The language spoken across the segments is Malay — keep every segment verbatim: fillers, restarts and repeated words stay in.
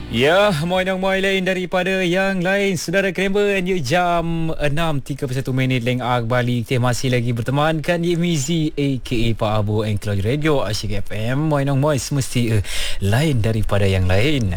Ya, moi dong moi lain daripada yang lain. Saudara Krember, and jam enam tiga puluh satu minit leng ag balik. Kita masih lagi bertemankan Ye Mizi aka Pak Abu and Cloud Radio Asyik F M. Moi dong moi semesti uh, lain daripada yang lain.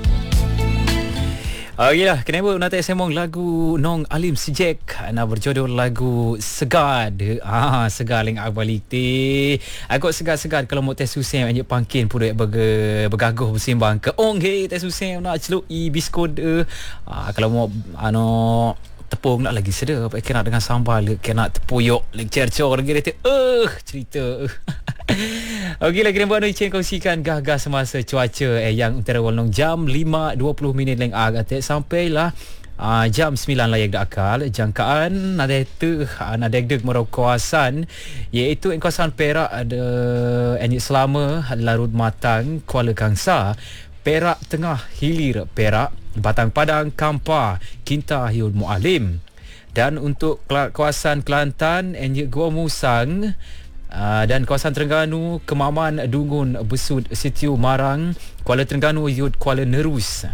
Okeylah, kenapa nak tak sembang lagu Nong Alim Sejek nak berjodoh lagu Segar. Ah, segar leng ak balik ti. Agak segar-segar kalau mau teh susah anjek pangkin pun berge bergaguh bersimbang ke ong he teh susah nak celuk i biskut de. Ah, kalau mau ano tepung nak lagi sedap, kena dengan sambal, kena tepuyuk lagi cercor lagi dia eh cerita. Okey, lagi nak buat Chen kongsikan gah-gah semasa cuaca eh, yang antara walong jam lima dua puluh minit leng ag atik sampailah uh, jam sembilan layak dak akal jangkaan ada tu ada deg merau kawasan iaitu en kawasan Perak ada enjik selama larut matang Kuala Kangsar, Perak Tengah Hilir Perak, Batang Padang Kampar, Kinta Hiul Mualim. Dan untuk kawasan Kelantan enjik Gua Musang Uh, dan kawasan Terengganu, Kemaman, Dungun, Besut, Sitiu, Marang, Kuala Terengganu, Yud, Kuala Nerus.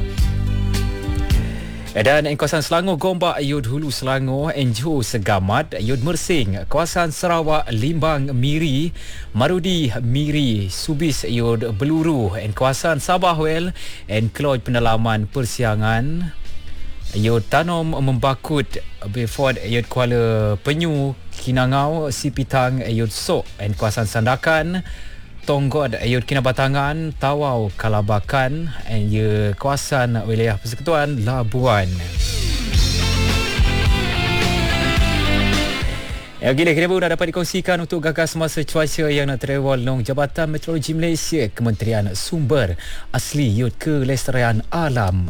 Dan kawasan Selangor, Gombak, Yud, Hulu, Selangor, Johor, Segamat, Yud, Mersing, kawasan Sarawak, Limbang, Miri, Marudi, Miri, Subis, Yud, Beluru, dan kawasan Sabah, Well, and Keloj Pendalaman Persiangan, Yud, Tanom, Membakut, Beaufort, Yud, Kuala Penyu, Kinangau, Sipitang, Ayud Sok, dan kawasan Sandakan, Tonggod, Ayud Kinabatangan, Tawau, Kalabakan, dan ya, kawasan wilayah Persekutuan Labuan. Ya, gila kira dah dapat dikongsikan untuk gagas semasa cuaca yang nak terewal long Jabatan Meteorologi Malaysia, Kementerian Sumber Asli Yud Kelestarian Alam.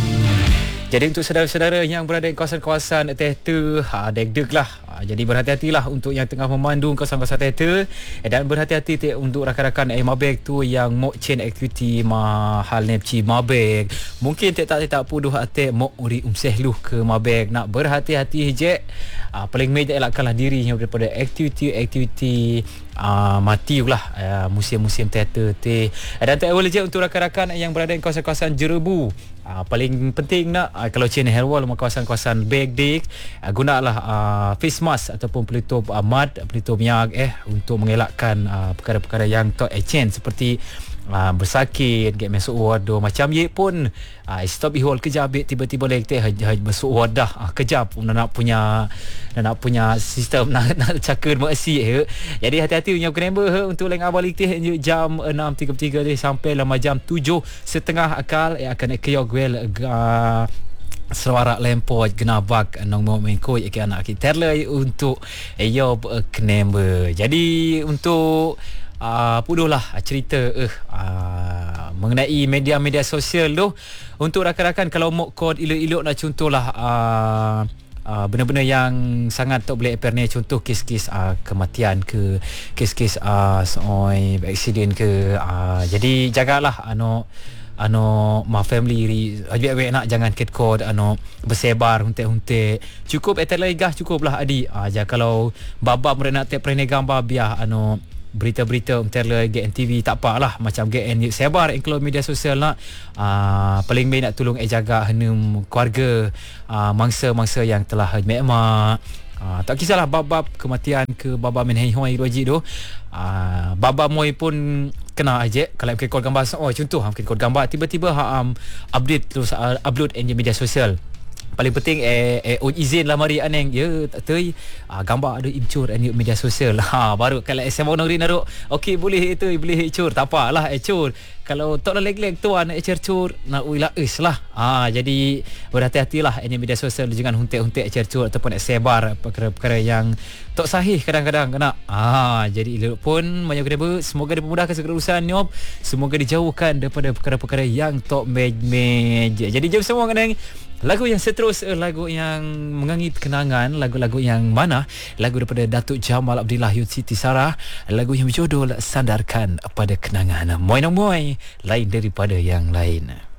Jadi untuk saudara-saudara yang berada di kawasan-kawasan tehta, ha, deg-deg lah. Ha, jadi berhati-hatilah untuk yang tengah memandu kawasan-kawasan tehta, dan berhati-hati untuk rakan-rakan eh, mabek tu yang mau chain activity mahal nepci mabek. Mungkin tak-tak puduh atik mau uri umsehluh ke mabek. Nak berhati-hati je. Ha, paling meja elakkanlah dirinya daripada aktiviti-aktiviti uh, mati lah uh, musim-musim tehta te. Dan tak boleh je untuk rakan-rakan yang berada di kawasan-kawasan jerebu. Uh, paling penting nak uh, kalau chain hairwall kawasan-kawasan beg-dik, uh, gunalah uh, face mask ataupun pelitup uh, mad, pelitup minyak eh untuk mengelakkan uh, perkara-perkara yang tak eh, chain seperti uh, bersakit, get masuk ward macam ye pun uh, stop ihol kejap tiba-tiba lekte haj masuk ward dah uh, kejap nak punya nak punya sistem nak nak cakar maksi eh. Jadi hati-hati punya kenapa he, untuk leng abalik teh jam enam tiga puluh tiga teh sampai lama jam tujuh setengah akal eh, akan keyog well uh, Serawarak Lempot Genabak nong mau mengko ya anak kita terlai untuk ayob uh, kenapa. Jadi untuk uh, puduhlah cerita eh uh, mengenai media-media sosial tu untuk rakan-rakan kalau mau kod ilok-ilok nak contohlah uh, Uh, benda-benda yang sangat tak boleh pernah, contoh kes-kes uh, kematian ke, kes-kes uh, soal aksiden ke, uh, jadi jagalah ano ano ma family adik-adik nak jangan ket kod ano bersebar hunte-hunte, cukup etalai gas cukuplah adik aja. Uh, kalau baba mereka nak tak pernah gambar biar ano berita-berita umterla G N T V tak apalah macam G N sebar include media sosial nak uh, paling baik nak tolong eh jaga henum keluarga uh, mangsa-mangsa yang telah mek-mak. Uh, tak kisahlah bab-bab kematian ke bab-bab menhoi roji tu. Uh, bab-bab moi pun kena aja kalau mungkin kod gambar oh contoh mungkin kod gambar tiba-tiba ha um, update terus uh, upload di media sosial. Paling penting eh, eh on izin lah mari aneng ya tak tei ah, gambar ada incur di media sosial ha baru kalau S M O negeri naruk okey boleh itu boleh icur tak apalah icur. Kalau tak lah leg-leg tu nak icur nak uilah is lah ha jadi berhati-hatilah di media sosial jangan huntek-huntek icur ataupun nak sebar perkara-perkara yang tak sahih kadang-kadang kena ha jadi elok pun banyak kena semoga dipermudahkan segala urusan nyop, semoga dijauhkan daripada perkara-perkara yang tak mej-mej. Jadi jom semua kena lagu yang seterusnya, lagu yang mengangit kenangan, lagu-lagu yang mana? Lagu daripada Datuk Jamal Abdillah Yud Siti Sarah, lagu yang berjudul Sandarkan Pada Kenangan. Moi no moi, lain daripada yang lain.